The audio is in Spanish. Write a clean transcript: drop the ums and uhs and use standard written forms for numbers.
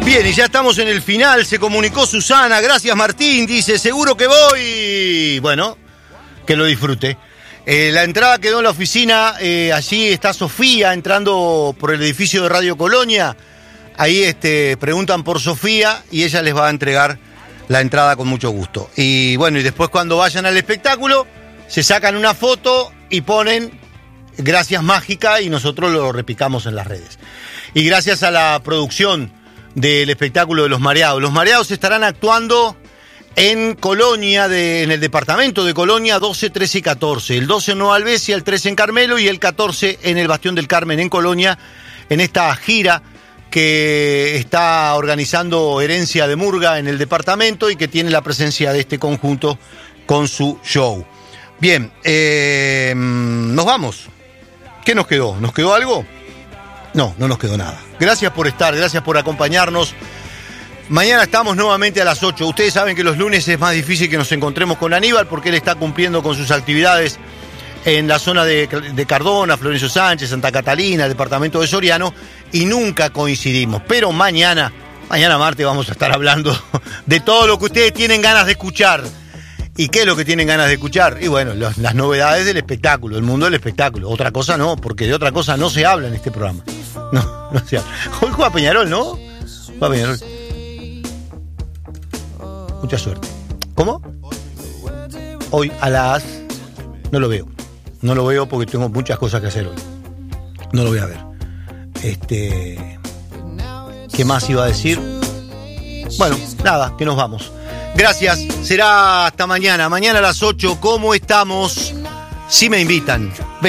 Bien, y ya estamos en el final, se comunicó Susana, gracias Martín, dice, seguro que voy. Bueno, que lo disfrute. La entrada quedó en la oficina, allí está Sofía entrando por el edificio de Radio Colonia. Ahí preguntan por Sofía y ella les va a entregar la entrada con mucho gusto. Y bueno, y después cuando vayan al espectáculo, se sacan una foto y ponen gracias mágica y nosotros lo repicamos en las redes. Y gracias a la producción del espectáculo de Los Mareados. Los Mareados estarán actuando en Colonia, en el departamento de Colonia, 12, 13 y 14. El 12 en Nueva Albesia, el 13 en Carmelo y el 14 en el Bastión del Carmen en Colonia, en esta gira que está organizando Herencia de Murga en el departamento y que tiene la presencia de este conjunto con su show. Bien, nos vamos. ¿Qué nos quedó? ¿Nos quedó algo? No, no nos quedó nada. Gracias por estar, gracias por acompañarnos. Mañana estamos nuevamente a las 8. Ustedes saben que los lunes es más difícil que nos encontremos con Aníbal porque él está cumpliendo con sus actividades en la zona de Cardona, Florencio Sánchez, Santa Catalina, departamento de Soriano, y nunca coincidimos. Pero mañana martes, vamos a estar hablando de todo lo que ustedes tienen ganas de escuchar. ¿Y qué es lo que tienen ganas de escuchar? Y bueno, las novedades del espectáculo, el mundo del espectáculo. Otra cosa no, porque de otra cosa no se habla en este programa. No se habla. Hoy juega Peñarol, ¿no? Juega Peñarol. Mucha suerte. ¿Cómo? Hoy a las... No lo veo. No lo veo porque tengo muchas cosas que hacer hoy. No lo voy a ver. ¿Qué más iba a decir? Bueno, nada, que nos vamos. Gracias, será hasta mañana. Mañana a las 8, ¿cómo estamos? Si me invitan.